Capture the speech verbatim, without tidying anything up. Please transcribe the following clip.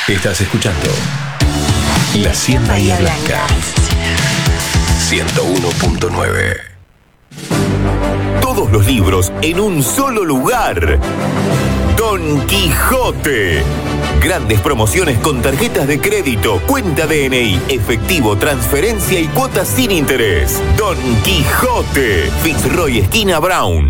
Estás escuchando La Cien Bahía Blanca. ciento uno punto nueve. Todos los libros en un solo lugar. Don Quijote. Grandes promociones con tarjetas de crédito, cuenta D N I, efectivo, transferencia y cuotas sin interés. Don Quijote. Fitzroy, esquina Brown.